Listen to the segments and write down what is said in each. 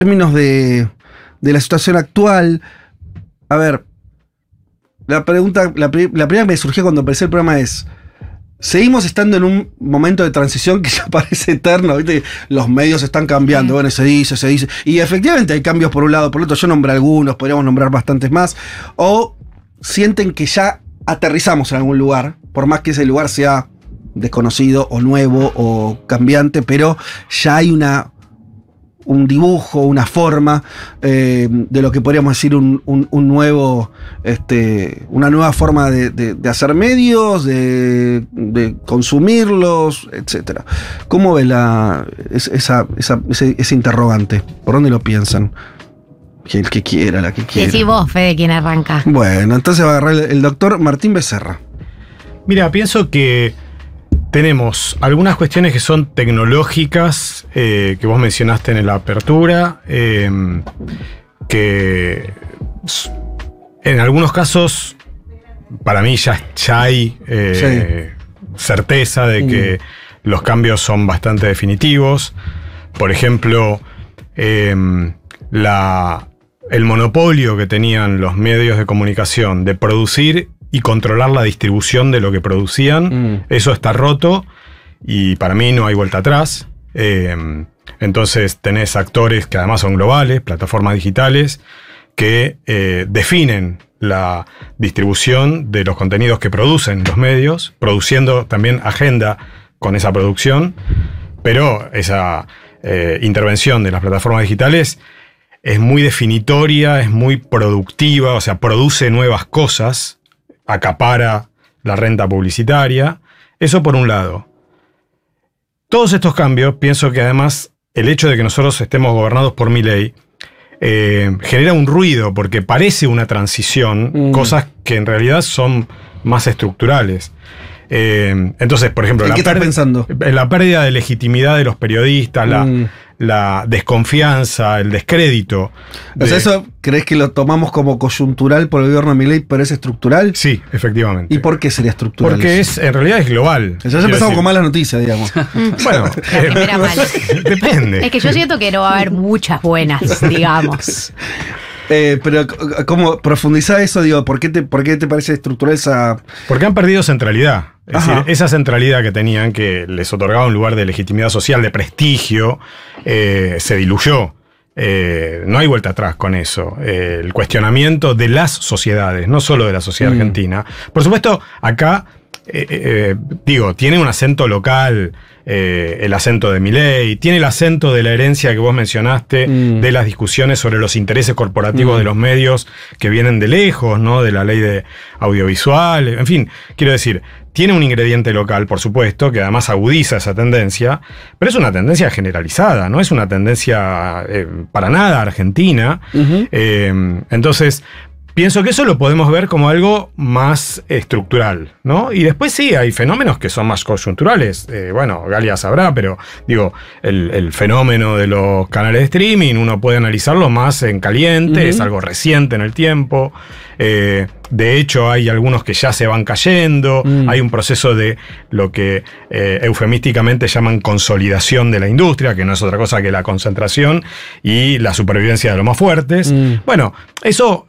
términos de la situación actual, a ver, la primera que me surgió cuando empecé el programa es: seguimos estando en un momento de transición que ya parece eterno, ¿viste? Los medios están cambiando, bueno, se dice, y efectivamente hay cambios por un lado, por el otro. Yo nombré algunos, podríamos nombrar bastantes más, o sienten que ya aterrizamos en algún lugar, por más que ese lugar sea desconocido o nuevo o cambiante, pero ya hay un dibujo, una forma de lo que podríamos decir un nuevo, una nueva forma de hacer medios, de consumirlos, etc. ¿Cómo ve ese interrogante? ¿Por dónde lo piensan? El que quiera, la que quiera. Decí vos, Fede, quién arranca. Bueno, entonces va a agarrar el doctor Martín Becerra. Mira, pienso que tenemos algunas cuestiones que son tecnológicas, que vos mencionaste en la apertura, que en algunos casos, para mí ya hay certeza de que los cambios son bastante definitivos. Por ejemplo, el monopolio que tenían los medios de comunicación de producir y controlar la distribución de lo que producían, eso está roto y para mí no hay vuelta atrás. Entonces tenés actores que además son globales, plataformas digitales, que definen la distribución de los contenidos que producen los medios, produciendo también agenda con esa producción, pero esa intervención de las plataformas digitales es muy definitoria, es muy productiva, o sea, produce nuevas cosas, acapara la renta publicitaria. Eso por un lado. Todos estos cambios, pienso que además el hecho de que nosotros estemos gobernados por Milei genera un ruido, porque parece una transición, cosas que en realidad son más estructurales. Entonces, por ejemplo, ¿en qué estás pensando? La pérdida de legitimidad de los periodistas, la desconfianza, el descrédito. O sea, ¿eso crees que lo tomamos como coyuntural por el gobierno de Milei, pero es estructural? Sí, efectivamente. ¿Y por qué sería estructural? Porque en realidad es global. Ya empezamos con malas noticias, digamos. Bueno, depende. Es que yo siento que no va a haber muchas buenas, digamos. Pero, ¿cómo profundizar eso? Digo, ¿por qué te parece estructural esa...? Porque han perdido centralidad. Es decir, esa centralidad que tenían, que les otorgaba un lugar de legitimidad social, de prestigio, se diluyó. No hay vuelta atrás con eso. El cuestionamiento de las sociedades, no solo de la sociedad argentina. Por supuesto, acá, tiene un acento local, el acento de Milei, tiene el acento de la herencia que vos mencionaste, de las discusiones sobre los intereses corporativos de los medios que vienen de lejos, ¿no? De la ley de audiovisual, en fin, quiero decir, tiene un ingrediente local, por supuesto, que además agudiza esa tendencia, pero es una tendencia generalizada, no es una tendencia para nada argentina. Entonces, pienso que eso lo podemos ver como algo más estructural, ¿no? Y después sí, hay fenómenos que son más coyunturales. Bueno, Galia sabrá, pero digo, el fenómeno de los canales de streaming, uno puede analizarlo más en caliente, es algo reciente en el tiempo. De hecho, hay algunos que ya se van cayendo, hay un proceso de lo que eufemísticamente llaman consolidación de la industria, que no es otra cosa que la concentración y la supervivencia de los más fuertes. Bueno, eso,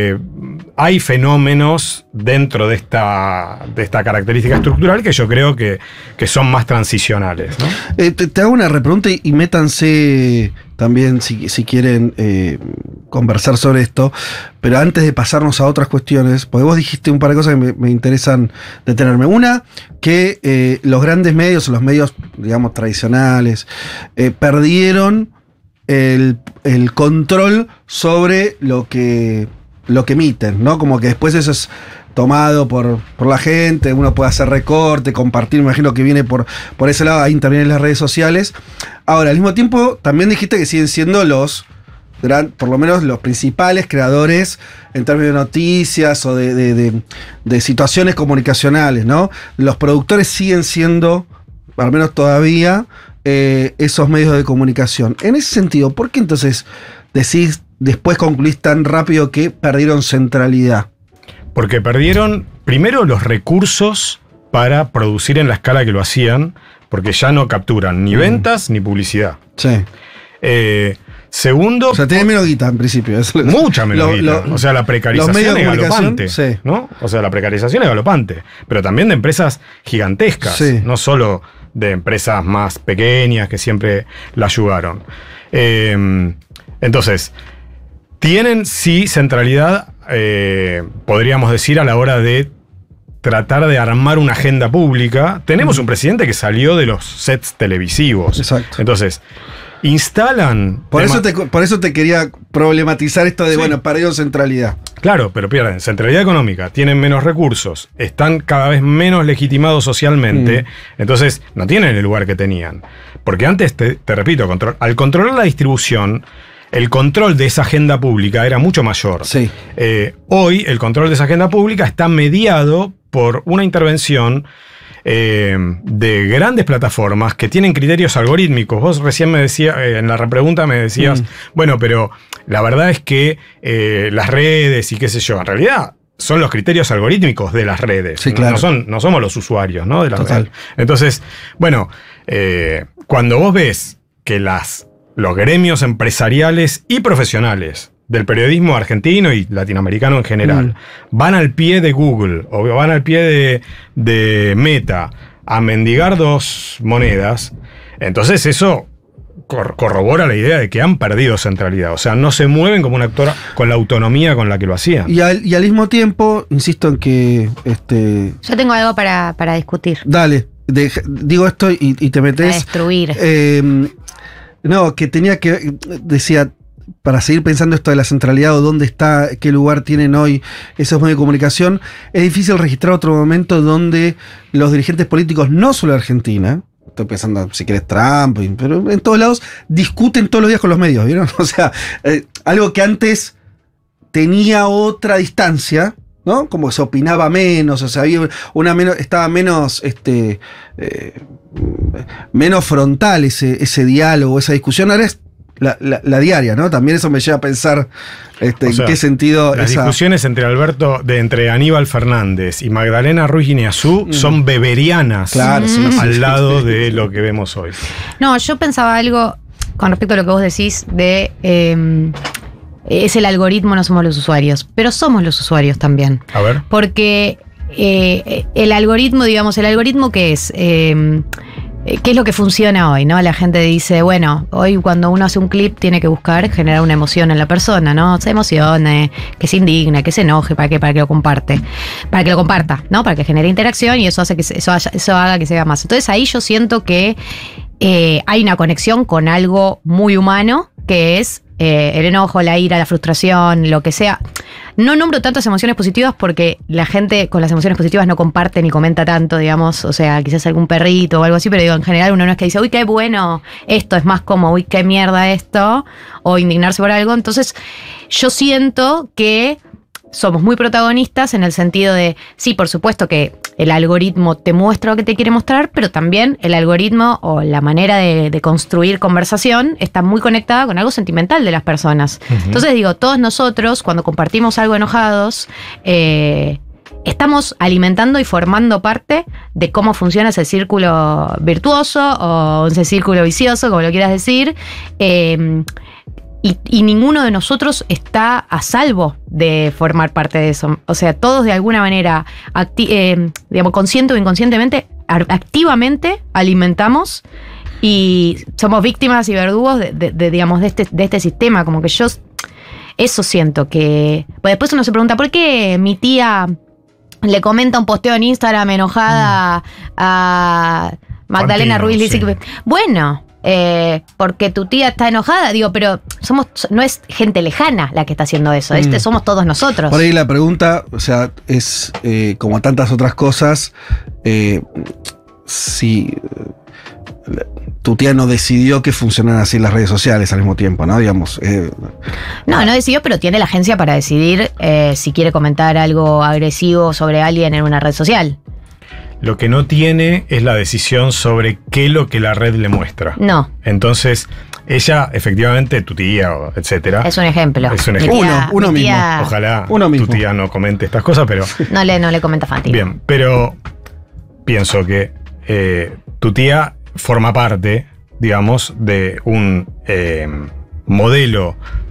hay fenómenos dentro de esta característica estructural que yo creo que son más transicionales, ¿no? Te hago una repregunta y métanse también si quieren conversar sobre esto, pero antes de pasarnos a otras cuestiones, porque vos dijiste un par de cosas que me interesan detenerme. Una, que los grandes medios, los medios, digamos, tradicionales, perdieron el control sobre lo que emiten, ¿no? Como que después eso es tomado por la gente, uno puede hacer recorte, compartir, me imagino que viene por ese lado, ahí intervienen las redes sociales. Ahora, al mismo tiempo, también dijiste que siguen siendo por lo menos los principales creadores en términos de noticias o de situaciones comunicacionales, ¿no? Los productores siguen siendo, al menos todavía, esos medios de comunicación. En ese sentido, ¿por qué entonces después concluís tan rápido que perdieron centralidad? Porque perdieron, primero, los recursos para producir en la escala que lo hacían, porque ya no capturan ni ventas ni publicidad. Sí. Segundo, O sea, tiene menos guita en principio. mucha menos guita. O sea, la precarización es galopante. Sí. ¿No? O sea, la precarización es galopante. Pero también de empresas gigantescas. Sí. No solo de empresas más pequeñas que siempre la ayudaron. Entonces, tienen sí centralidad, podríamos decir, a la hora de tratar de armar una agenda pública. Tenemos un presidente que salió de los sets televisivos. Exacto. Entonces, instalan... Por eso te quería problematizar esto de, bueno, para ellos centralidad. Claro, pero pierden centralidad económica, tienen menos recursos, están cada vez menos legitimados socialmente, entonces no tienen el lugar que tenían. Porque antes, te repito, al controlar la distribución, el control de esa agenda pública era mucho mayor. Sí. Hoy, el control de esa agenda pública está mediado por una intervención de grandes plataformas que tienen criterios algorítmicos. Vos recién me decías, en la repregunta me decías, bueno, pero la verdad es que las redes y qué sé yo, en realidad son los criterios algorítmicos de las redes. Sí, claro. No somos los usuarios, ¿no? De las Total. redes. Entonces, bueno, cuando vos ves que los gremios empresariales y profesionales del periodismo argentino y latinoamericano en general van al pie de Google o van al pie de Meta a mendigar 2 monedas, entonces eso corrobora la idea de que han perdido centralidad. O sea, no se mueven como un actor con la autonomía con la que lo hacían. Y al mismo tiempo, insisto en que... Yo tengo algo para discutir. Dale, digo esto y te metes... Para destruir. No, que tenía que... Decía... Para seguir pensando esto de la centralidad o dónde está, qué lugar tienen hoy esos medios de comunicación, es difícil registrar otro momento donde los dirigentes políticos, no solo de Argentina, estoy pensando si querés Trump, pero en todos lados, discuten todos los días con los medios, ¿vieron? O sea, algo que antes tenía otra distancia, ¿no? Como que se opinaba menos, o sea, había estaba menos, menos frontal ese diálogo, esa discusión. Ahora es la diaria, ¿no? También eso me lleva a pensar en qué sentido... Las discusiones entre Aníbal Fernández y Magdalena Ruiz Guineazú son beberianas, claro, al lado de lo que vemos hoy. No, yo pensaba algo con respecto a lo que vos decís de... es el algoritmo, no somos los usuarios, pero somos los usuarios también. A ver. Porque el algoritmo, digamos, ¿qué es? ¿Qué es lo que funciona hoy, no? La gente dice, bueno, hoy cuando uno hace un clip tiene que buscar generar una emoción en la persona, ¿no? Se emocione, que se indigne, que se enoje, para que lo comparta, ¿no? Para que genere interacción y eso hace que eso haga que se vea más. Entonces ahí yo siento que hay una conexión con algo muy humano, que es el enojo, la ira, la frustración, lo que sea. No nombro tantas emociones positivas porque la gente con las emociones positivas no comparte ni comenta tanto, digamos, o sea, quizás algún perrito o algo así, pero digo, en general uno no es que dice, uy, qué bueno esto, es más como, uy, qué mierda esto, o indignarse por algo. Entonces, yo siento que somos muy protagonistas en el sentido de, sí, por supuesto que el algoritmo te muestra lo que te quiere mostrar, pero también el algoritmo o la manera de construir conversación está muy conectada con algo sentimental de las personas. Entonces digo, todos nosotros cuando compartimos algo enojados, estamos alimentando y formando parte de cómo funciona ese círculo virtuoso o ese círculo vicioso, como lo quieras decir. Y ninguno de nosotros está a salvo de formar parte de eso. O sea, todos de alguna manera, digamos, consciente o inconscientemente, activamente alimentamos y somos víctimas y verdugos de este sistema. Como que yo eso siento que... Pues después uno se pregunta, ¿por qué mi tía le comenta un posteo en Instagram enojada a Magdalena Ruiz? Sí. Bueno... porque tu tía está enojada, digo, pero no es gente lejana la que está haciendo eso, somos todos nosotros. Por ahí la pregunta, o sea, es como tantas otras cosas, si tu tía no decidió que funcionaran así las redes sociales al mismo tiempo, ¿no? Digamos. No decidió, pero tiene la agencia para decidir si quiere comentar algo agresivo sobre alguien en una red social. Lo que no tiene es la decisión sobre qué es lo que la red le muestra. No. Entonces, ella, efectivamente, tu tía, etcétera. Es un ejemplo. Es un ejemplo. Uno mismo. Ojalá tu tía no comente estas cosas, pero... No le comenta Fantino. Bien, pero pienso que tu tía forma parte, digamos, de modelo